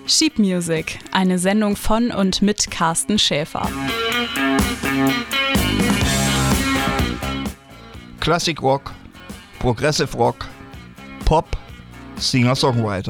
Sheep Music, eine Sendung von und mit Carsten Schäfer. Classic Rock, Progressive Rock, Pop, Singer-Songwriter.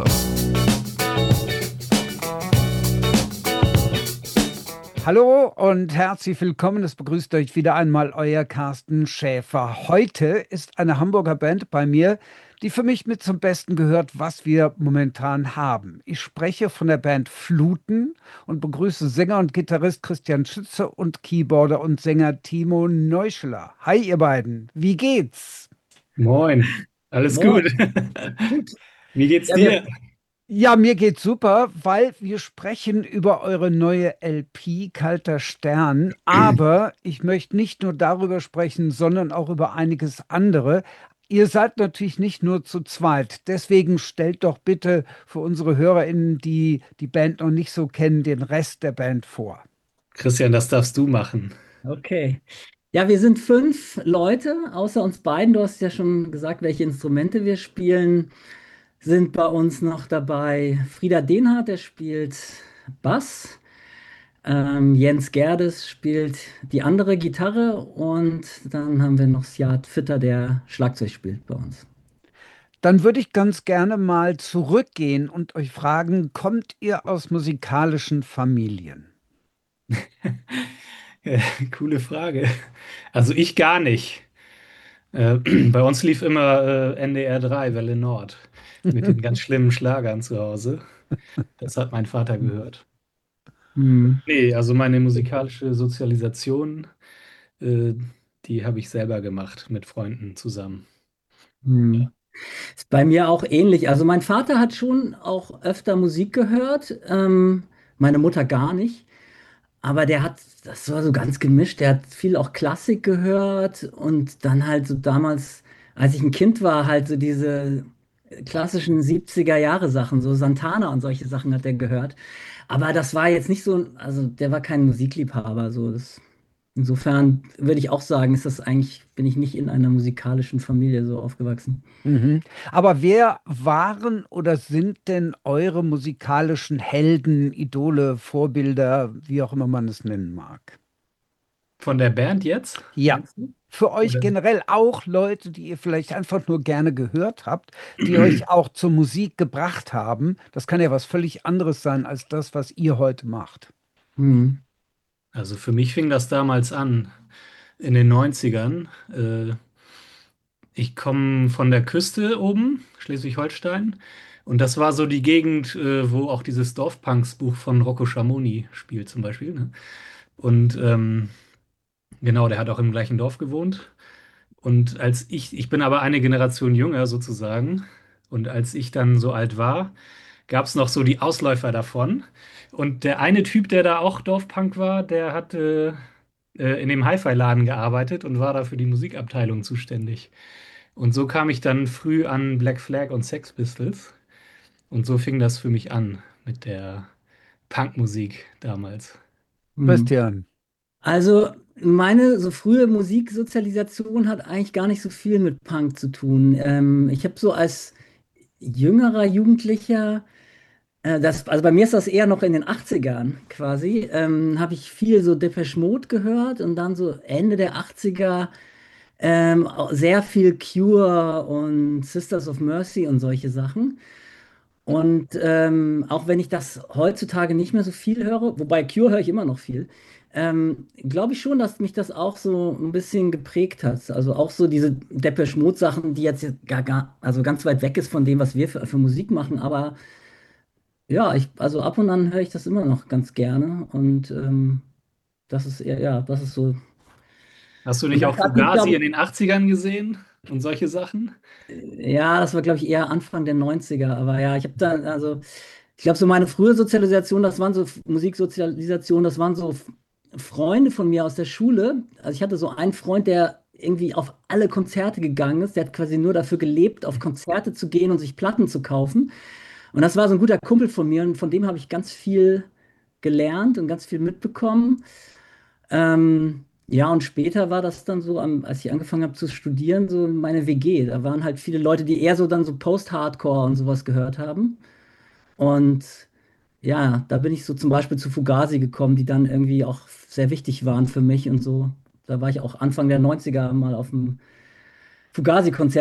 Hallo und herzlich willkommen. Es begrüßt euch wieder einmal euer Carsten Schäfer. Heute ist eine Hamburger Band bei mir, die für mich mit zum Besten gehört, was wir momentan haben. Ich spreche von der Band Fluten und begrüße Sänger und Gitarrist Christian Schütze und Keyboarder und Sänger Timo Neuscheler. Hi ihr beiden, wie geht's? Moin, alles Moin. gut. Gut. Wie geht's Ja, dir? Ja, mir geht's super, weil wir sprechen über eure neue LP Kalter Stern. Aber ich möchte nicht nur darüber sprechen, sondern auch über einiges andere. Ihr seid natürlich nicht nur zu zweit. Deswegen stellt doch bitte für unsere HörerInnen, die die Band noch nicht so kennen, den Rest der Band vor. Christian, das darfst du machen. Okay. Ja, wir sind 5 Leute, außer uns beiden. Du hast ja schon gesagt, welche Instrumente wir spielen. Sind bei uns noch dabei Frieda Dehnhardt, der spielt Bass. Jens Gerdes spielt die andere Gitarre. Und dann haben wir noch Sjad Fitter, der Schlagzeug spielt bei uns. Dann würde ich ganz gerne mal zurückgehen und euch fragen, kommt ihr aus musikalischen Familien? Coole Frage. Also ich gar nicht. Bei uns lief immer NDR 3, Welle Nord, mit den ganz schlimmen Schlagern zu Hause. Das hat mein Vater gehört. Hm. Nee, also meine musikalische Sozialisation, äh, die habe ich selber gemacht mit Freunden zusammen. Hm. Ist bei mir auch ähnlich. Also mein Vater hat schon auch öfter Musik gehört, meine Mutter gar nicht. Aber der hat, das war so ganz gemischt, der hat viel auch Klassik gehört und dann halt so damals, als ich ein Kind war, halt so diese klassischen 70er Jahre Sachen, so Santana und solche Sachen hat er gehört. Aber das war jetzt nicht so, also der war kein Musikliebhaber, so das. Insofern würde ich auch sagen, ist das eigentlich, bin ich nicht in einer musikalischen Familie so aufgewachsen. Mhm. Aber wer waren oder sind denn eure musikalischen Helden, Idole, Vorbilder, wie auch immer man es nennen mag? Von der Band jetzt, Ja, meinst du? für euch Oder? generell auch Leute, die ihr vielleicht einfach nur gerne gehört habt, die euch auch zur Musik gebracht haben. Das kann ja was völlig anderes sein als das, was ihr heute macht. Hm. Also für mich fing das damals an, in den Neunzigern. Ich komme von der Küste oben, Schleswig-Holstein. Und das war so die Gegend, wo auch dieses Dorfpunks-Buch von Rocco Schamoni spielt zum Beispiel. Ne? Und genau, der hat auch im gleichen Dorf gewohnt. Und ich bin aber eine Generation jünger sozusagen. Und als ich dann so alt war, gab es noch so die Ausläufer davon. Und der eine Typ, der da auch Dorfpunk war, der hat in dem Hi-Fi-Laden gearbeitet und war da für die Musikabteilung zuständig. Und so kam ich dann früh an Black Flag und Sex Pistols. Und so fing das für mich an mit der Punkmusik damals. Hm. Christian. Also meine so frühe Musiksozialisation hat eigentlich gar nicht so viel mit Punk zu tun. Ich habe so als jüngerer Jugendlicher, also bei mir ist das eher noch in den 80ern quasi, habe ich viel so Depeche Mode gehört und dann so Ende der 80er auch sehr viel Cure und Sisters of Mercy und solche Sachen. Und auch wenn ich das heutzutage nicht mehr so viel höre, wobei Cure höre ich immer noch viel, glaube ich schon, dass mich das auch so ein bisschen geprägt hat. Also auch so diese Depeche Mode Sachen, die jetzt also ganz weit weg ist von dem, was wir für Musik machen. Aber ja, also ab und an höre ich das immer noch ganz gerne. Und das ist eher, ja, das ist so. Hast du Und nicht das auch hat mich, Fugazi glaube in den 80ern gesehen und solche Sachen? ja, das war, glaube ich, eher Anfang der 90er. Aber ja, ich habe da, also, ich glaube, so meine frühe Sozialisation, das waren so Musiksozialisation, das waren so Freunde von mir aus der Schule. Also ich hatte so einen Freund, der irgendwie auf alle Konzerte gegangen ist. Der hat quasi nur dafür gelebt, auf Konzerte zu gehen und sich Platten zu kaufen. Und das war so ein guter Kumpel von mir und von dem habe ich ganz viel gelernt und ganz viel mitbekommen. Ja, und später war das dann so, als ich angefangen habe zu studieren, so meine WG. Da waren halt viele Leute, die eher so dann so Post-Hardcore und sowas gehört haben. Und ja, da bin ich so zum Beispiel zu Fugazi gekommen, die dann irgendwie auch sehr wichtig waren für mich und so. Da war ich auch Anfang der 90er mal auf dem Fugazi-Konzert.